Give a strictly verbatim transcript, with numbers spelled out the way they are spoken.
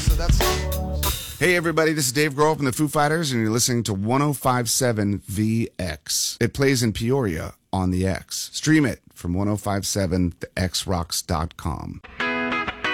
So that's. Hey everybody, this is Dave Grohl from the Foo Fighters, and you're listening to one oh five point seven V X. It plays in Peoria on the X. Stream it from ten fifty-seven the x rocks dot com.